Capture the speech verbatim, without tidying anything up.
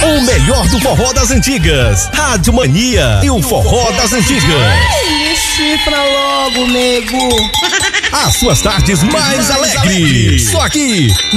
O melhor do forró das antigas. Rádio Mania e o forró das antigas. Me chifra logo, nego. As suas tardes mais alegres. Só aqui